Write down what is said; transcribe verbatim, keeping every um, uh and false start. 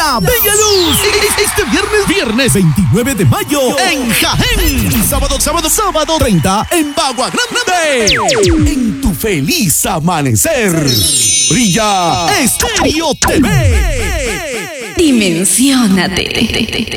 La Bella Luz. Este viernes, viernes veintinueve de mayo en Jaén. Y sábado, sábado, sábado treinta en Bagua Grande. En tu feliz amanecer. Brilla Estéreo T V. Dimensiónate.